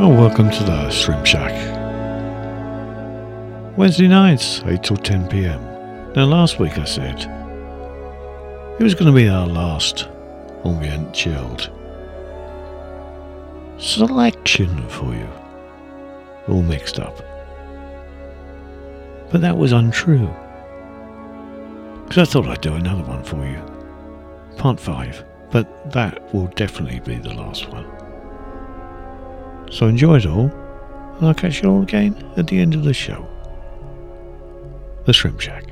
Welcome to the Shrimp Shack. Wednesday nights, 8 till 10 p.m. Now, last week I said it was going to be our last ambient chilled selection for you, all mixed up. But that was untrue, because I thought I'd do another one for you, part 5, but that will definitely be the last one. So enjoy it all, and I'll catch you all again at the end of the show. The Shrimp Shack.